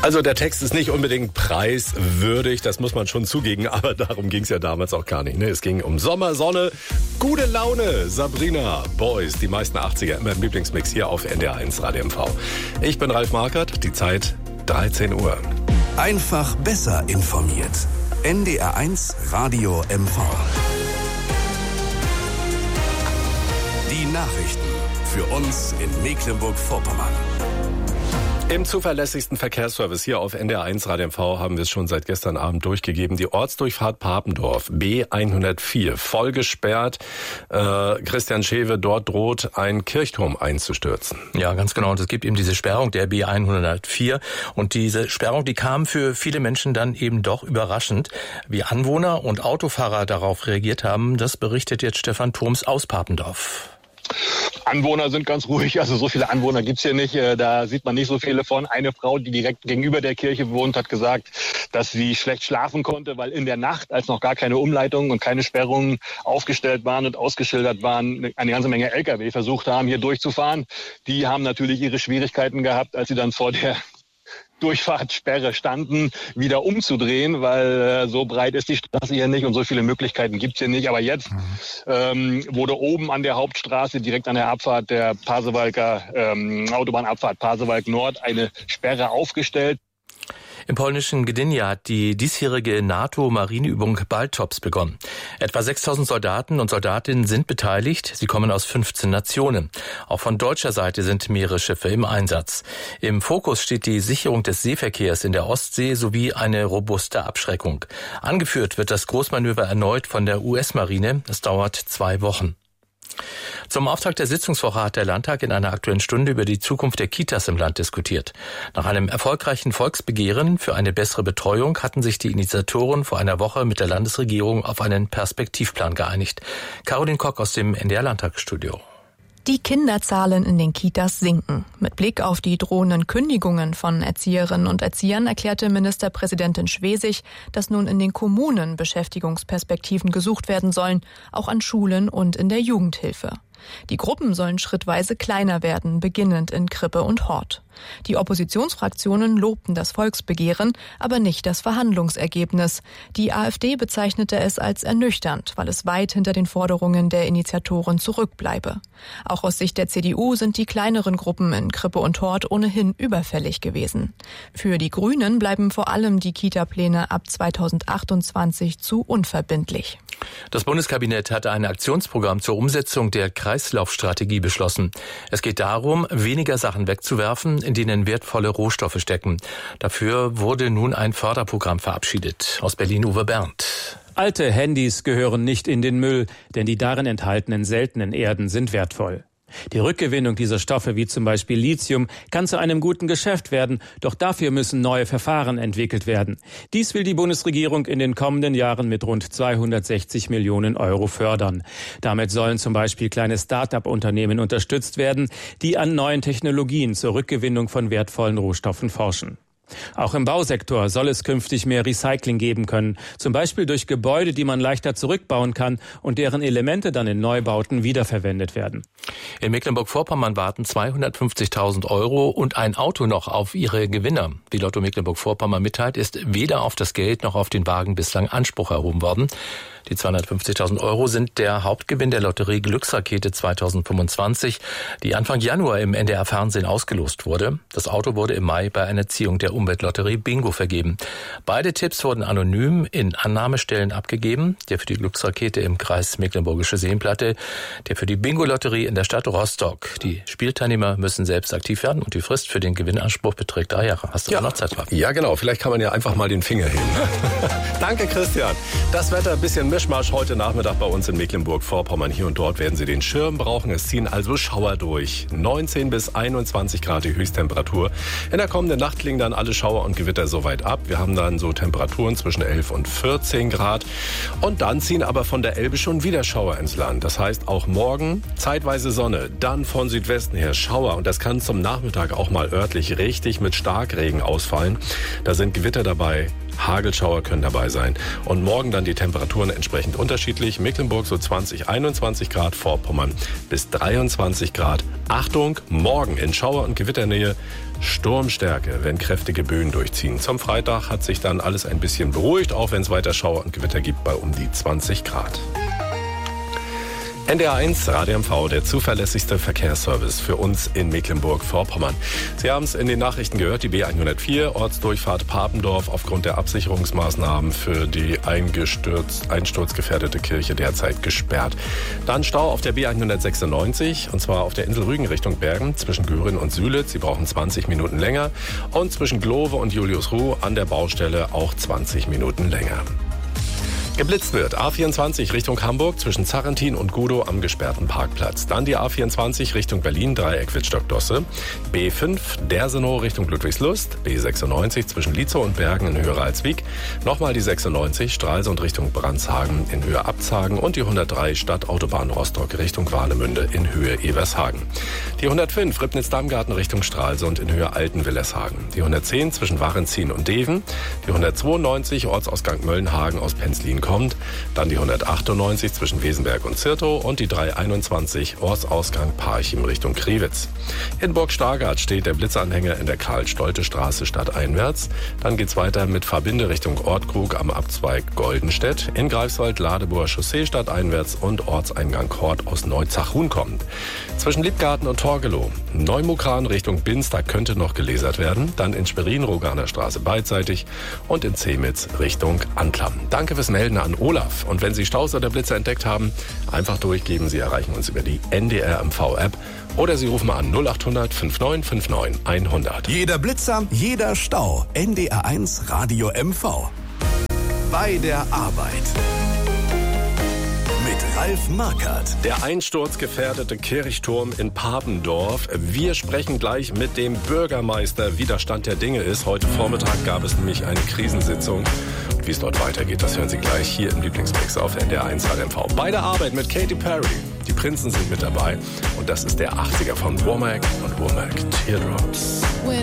Also der Text ist nicht unbedingt preiswürdig, das muss man schon zugeben, aber darum ging es ja damals auch gar nicht. Ne? Es ging um Sommer, Sonne, gute Laune, Sabrina, Boys, die meisten 80er immer im Lieblingsmix hier auf NDR 1 Radio MV. Ich bin Ralf Markert, die Zeit 13 Uhr. Einfach besser informiert. NDR 1 Radio MV. Die Nachrichten für uns in Mecklenburg-Vorpommern. Im zuverlässigsten Verkehrsservice hier auf NDR 1 Radio MV haben wir es schon seit gestern Abend durchgegeben. Die Ortsdurchfahrt Papendorf, B104, voll gesperrt. Christian Schewe, dort droht ein Kirchturm einzustürzen. Ja, ganz genau. Und es gibt eben diese Sperrung der B104. Und diese Sperrung, die kam für viele Menschen dann eben doch überraschend. Wie Anwohner und Autofahrer darauf reagiert haben, das berichtet jetzt Stefan Thoms aus Papendorf. Anwohner sind ganz ruhig, also so viele Anwohner gibt's hier nicht, da sieht man nicht so viele von. Eine Frau, die direkt gegenüber der Kirche wohnt, hat gesagt, dass sie schlecht schlafen konnte, weil in der Nacht, als noch gar keine Umleitungen und keine Sperrungen aufgestellt waren und ausgeschildert waren, eine ganze Menge Lkw versucht haben, hier durchzufahren. Die haben natürlich ihre Schwierigkeiten gehabt, als sie dann vor der Durchfahrtssperre standen, wieder umzudrehen, weil so breit ist die Straße hier nicht und so viele Möglichkeiten gibt's hier nicht. Aber jetzt wurde oben an der Hauptstraße, direkt an der Abfahrt der Pasewalker Autobahnabfahrt Pasewalk Nord, eine Sperre aufgestellt. Im polnischen Gdynia hat die diesjährige NATO-Marineübung Baltops begonnen. Etwa 6.000 Soldaten und Soldatinnen sind beteiligt. Sie kommen aus 15 Nationen. Auch von deutscher Seite sind mehrere Schiffe im Einsatz. Im Fokus steht die Sicherung des Seeverkehrs in der Ostsee sowie eine robuste Abschreckung. Angeführt wird das Großmanöver erneut von der US-Marine. Es dauert 2 Wochen. Zum Auftakt der Sitzungswoche hat der Landtag in einer Aktuellen Stunde über die Zukunft der Kitas im Land diskutiert. Nach einem erfolgreichen Volksbegehren für eine bessere Betreuung hatten sich die Initiatoren vor einer Woche mit der Landesregierung auf einen Perspektivplan geeinigt. Caroline Kock aus dem NDR-Landtagsstudio. Die Kinderzahlen in den Kitas sinken. Mit Blick auf die drohenden Kündigungen von Erzieherinnen und Erziehern erklärte Ministerpräsidentin Schwesig, dass nun in den Kommunen Beschäftigungsperspektiven gesucht werden sollen, auch an Schulen und in der Jugendhilfe. Die Gruppen sollen schrittweise kleiner werden, beginnend in Krippe und Hort. Die Oppositionsfraktionen lobten das Volksbegehren, aber nicht das Verhandlungsergebnis. Die AfD bezeichnete es als ernüchternd, weil es weit hinter den Forderungen der Initiatoren zurückbleibe. Auch aus Sicht der CDU sind die kleineren Gruppen in Krippe und Hort ohnehin überfällig gewesen. Für die Grünen bleiben vor allem die Kita-Pläne ab 2028 zu unverbindlich. Das Bundeskabinett hat ein Aktionsprogramm zur Umsetzung der Kreislaufstrategie beschlossen. Es geht darum, weniger Sachen wegzuwerfen, in denen wertvolle Rohstoffe stecken. Dafür wurde nun ein Förderprogramm verabschiedet. Aus Berlin Uwe Berndt. Alte Handys gehören nicht in den Müll, denn die darin enthaltenen seltenen Erden sind wertvoll. Die Rückgewinnung dieser Stoffe, wie zum Beispiel Lithium, kann zu einem guten Geschäft werden, doch dafür müssen neue Verfahren entwickelt werden. Dies will die Bundesregierung in den kommenden Jahren mit rund 260 Millionen Euro fördern. Damit sollen zum Beispiel kleine Start-up-Unternehmen unterstützt werden, die an neuen Technologien zur Rückgewinnung von wertvollen Rohstoffen forschen. Auch im Bausektor soll es künftig mehr Recycling geben können, zum Beispiel durch Gebäude, die man leichter zurückbauen kann und deren Elemente dann in Neubauten wiederverwendet werden. In Mecklenburg-Vorpommern warten 250.000 Euro und ein Auto noch auf ihre Gewinner. Wie Lotto Mecklenburg-Vorpommern mitteilt, ist weder auf das Geld noch auf den Wagen bislang Anspruch erhoben worden. Die 250.000 Euro sind der Hauptgewinn der Lotterie Glücksrakete 2025, die Anfang Januar im NDR-Fernsehen ausgelost wurde. Das Auto wurde im Mai bei einer Ziehung der Umweltlotterie Bingo vergeben. Beide Tipps wurden anonym in Annahmestellen abgegeben. Der für die Glücksrakete im Kreis Mecklenburgische Seenplatte, der für die Bingo-Lotterie in der Stadt Rostock. Die Spielteilnehmer müssen selbst aktiv werden und die Frist für den Gewinnanspruch beträgt 3 Jahre. Hast du noch Zeit drauf? Ja, genau. Vielleicht kann man ja einfach mal den Finger heben. Danke, Christian. Das Wetter ein bisschen Mischmasch heute Nachmittag bei uns in Mecklenburg-Vorpommern. Hier und dort werden Sie den Schirm brauchen. Es ziehen also Schauer durch. 19 bis 21 Grad die Höchsttemperatur. In der kommenden Nacht klingen dann alle Schauer und Gewitter soweit ab. Wir haben dann so Temperaturen zwischen 11 und 14 Grad. Und dann ziehen aber von der Elbe schon wieder Schauer ins Land. Das heißt auch morgen zeitweise Sonne, dann von Südwesten her Schauer. Und das kann zum Nachmittag auch mal örtlich richtig mit Starkregen ausfallen. Da sind Gewitter dabei. Hagelschauer können dabei sein. Und morgen dann die Temperaturen entsprechend unterschiedlich. Mecklenburg so 20, 21 Grad, Vorpommern bis 23 Grad. Achtung, morgen in Schauer- und Gewitternähe Sturmstärke, wenn kräftige Böen durchziehen. Zum Freitag hat sich dann alles ein bisschen beruhigt, auch wenn es weiter Schauer und Gewitter gibt bei um die 20 Grad. NDR 1 Radio MV, der zuverlässigste Verkehrsservice für uns in Mecklenburg-Vorpommern. Sie haben es in den Nachrichten gehört, die B104, Ortsdurchfahrt Papendorf, aufgrund der Absicherungsmaßnahmen für die einsturzgefährdete Kirche derzeit gesperrt. Dann Stau auf der B196, und zwar auf der Insel Rügen Richtung Bergen, zwischen Göhren und Sülitz. Sie brauchen 20 Minuten länger. Und zwischen Glove und Juliusruh an der Baustelle auch 20 Minuten länger. Geblitzt wird A24 Richtung Hamburg zwischen Zarrentin und Gudow am gesperrten Parkplatz. Dann die A24 Richtung Berlin, Dreieck Wittstock-Dosse. B5 Dersenow Richtung Ludwigslust. B96 zwischen Lietzow und Bergen in Höhe Ralswiek. Nochmal die 96 Stralsund Richtung Brandshagen in Höhe Abzagen. Und die 103 Stadtautobahn Rostock Richtung Warnemünde in Höhe Evershagen. Die 105 Ribnitz-Dammgarten Richtung Stralsund in Höhe Altenwillershagen. Die 110 zwischen Warenzin und Deven. Die 192 Ortsausgang Möllenhagen aus Penzlin kommt. Dann die 198 zwischen Wesenberg und Zirtow und die 321 Ortsausgang Parchim Richtung Krewitz. In Burg-Stargard steht der Blitzanhänger in der Karl-Stolte-Straße stadteinwärts. Dann geht's weiter mit Verbinde Richtung Ortkrug am Abzweig Goldenstedt. In Greifswald Ladeburger Chaussee stadteinwärts und Ortseingang Hort aus Neuzach-Huhn kommt. Zwischen Liebgarten und Torgelow. Neumukran Richtung Binz, da könnte noch gelasert werden. Dann in Schwerin Roganer Straße beidseitig und in Zemitz Richtung Anklam. Danke fürs Melden an Olaf. Und wenn Sie Staus oder Blitzer entdeckt haben, einfach durchgeben. Sie erreichen uns über die NDR MV-App oder Sie rufen an 0800 5959 100. Jeder Blitzer, jeder Stau. NDR 1 Radio MV. Bei der Arbeit. Mit Ralf Markert. Der einsturzgefährdete Kirchturm in Papendorf. Wir sprechen gleich mit dem Bürgermeister, wie der Stand der Dinge ist. Heute Vormittag gab es nämlich eine Krisensitzung. Und wie es dort weitergeht, das hören Sie gleich hier im Lieblingsmix auf NDR 1 HMV. Bei der Arbeit mit Katy Perry. Die Prinzen sind mit dabei. Und das ist der 80er von Womack und Womack Teardrops. When